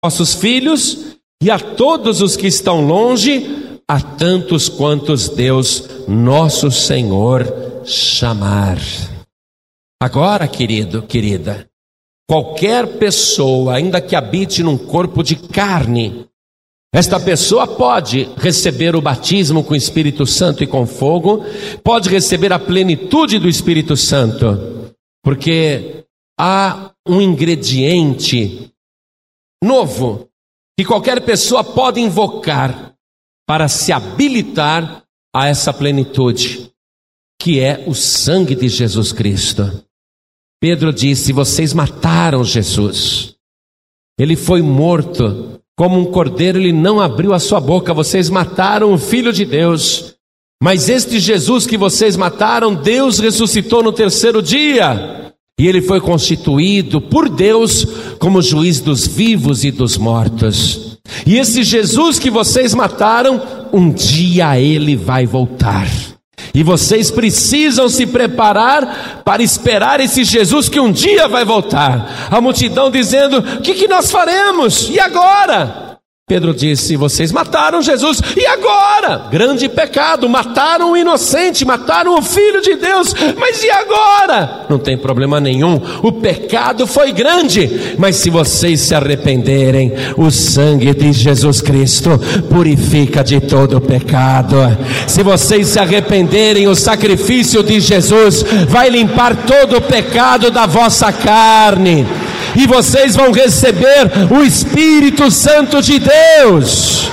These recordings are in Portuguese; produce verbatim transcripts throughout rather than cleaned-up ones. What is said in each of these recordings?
vossos filhos e a todos os que estão longe, a tantos quantos Deus, nosso Senhor, chamar. Agora, querido, querida, qualquer pessoa, ainda que habite num corpo de carne, esta pessoa pode receber o batismo com o Espírito Santo e com fogo, pode receber a plenitude do Espírito Santo, porque há um ingrediente novo que qualquer pessoa pode invocar para se habilitar a essa plenitude, que é o sangue de Jesus Cristo. Pedro disse: vocês mataram Jesus, ele foi morto, como um cordeiro ele não abriu a sua boca, vocês mataram o Filho de Deus, mas este Jesus que vocês mataram, Deus ressuscitou no terceiro dia, e ele foi constituído por Deus como juiz dos vivos e dos mortos. E esse Jesus que vocês mataram, um dia ele vai voltar, e vocês precisam se preparar para esperar esse Jesus que um dia vai voltar. A multidão dizendo: o que, que nós faremos? E agora? Pedro disse: vocês mataram Jesus, e agora? Grande pecado, mataram o inocente, mataram o Filho de Deus, mas e agora? Não tem problema nenhum, o pecado foi grande, mas se vocês se arrependerem, o sangue de Jesus Cristo purifica de todo o pecado. Se vocês se arrependerem, o sacrifício de Jesus vai limpar todo o pecado da vossa carne, e vocês vão receber o Espírito Santo de Deus.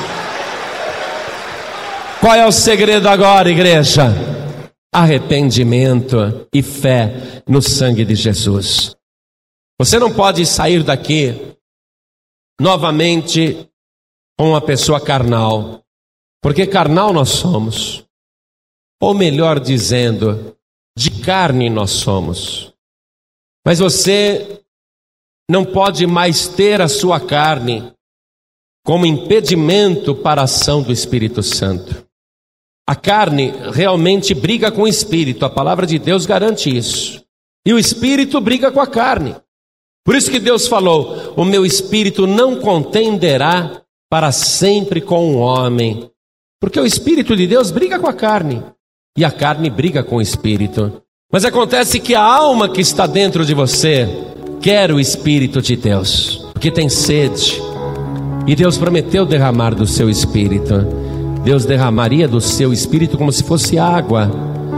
Qual é o segredo agora, igreja? Arrependimento e fé no sangue de Jesus. Você não pode sair daqui novamente com uma pessoa carnal, porque carnal nós somos, ou melhor dizendo, de carne nós somos. Mas você não pode mais ter a sua carne como impedimento para a ação do Espírito Santo. A carne realmente briga com o Espírito, a palavra de Deus garante isso. E o Espírito briga com a carne. Por isso que Deus falou: o meu Espírito não contenderá para sempre com o homem. Porque o Espírito de Deus briga com a carne, e a carne briga com o Espírito. Mas acontece que a alma que está dentro de você quer o Espírito de Deus, porque tem sede, e Deus prometeu derramar do seu Espírito. Deus derramaria do seu Espírito como se fosse água,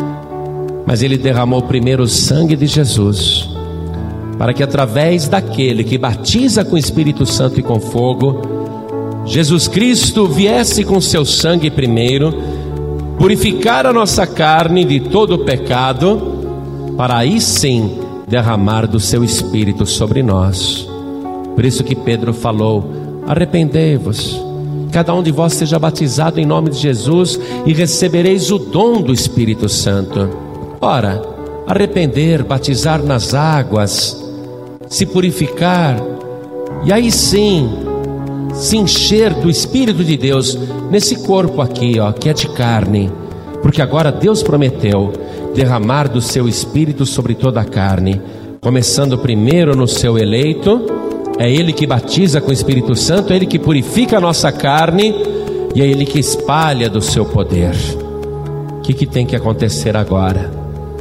mas Ele derramou primeiro o sangue de Jesus, para que através daquele que batiza com o Espírito Santo e com fogo, Jesus Cristo viesse com seu sangue primeiro, purificar a nossa carne de todo o pecado, para aí sim derramar do seu Espírito sobre nós. Por isso que Pedro falou: arrependei-vos, cada um de vós seja batizado em nome de Jesus, e recebereis o dom do Espírito Santo. Ora, arrepender, batizar nas águas, se purificar, e aí sim se encher do Espírito de Deus nesse corpo aqui, ó, que é de carne, porque agora Deus prometeu derramar do seu Espírito sobre toda a carne, começando primeiro no seu eleito. É Ele que batiza com o Espírito Santo, é Ele que purifica a nossa carne, e é Ele que espalha do seu poder. O que, que tem que acontecer agora?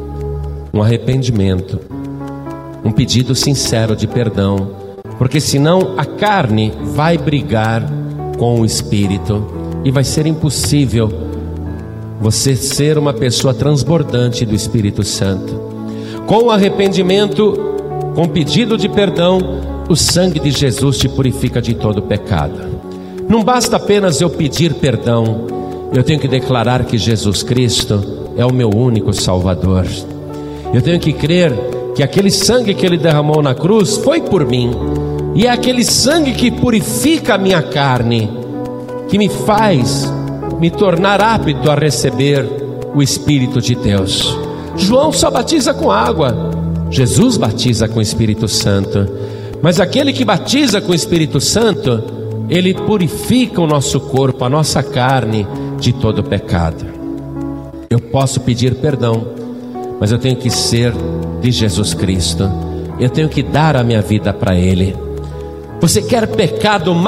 Um arrependimento, um pedido sincero de perdão, porque senão a carne vai brigar com o Espírito, e vai ser impossível você ser uma pessoa transbordante do Espírito Santo. Com o arrependimento, com pedido de perdão, o sangue de Jesus te purifica de todo pecado. Não basta apenas eu pedir perdão, eu tenho que declarar que Jesus Cristo é o meu único Salvador. Eu tenho que crer que aquele sangue que Ele derramou na cruz foi por mim, e é aquele sangue que purifica a minha carne, que me faz me tornar apto a receber o Espírito de Deus. João só batiza com água, Jesus batiza com o Espírito Santo. Mas aquele que batiza com o Espírito Santo, ele purifica o nosso corpo, a nossa carne, de todo pecado. Eu posso pedir perdão, mas eu tenho que ser de Jesus Cristo. Eu tenho que dar a minha vida para Ele. Você quer pecado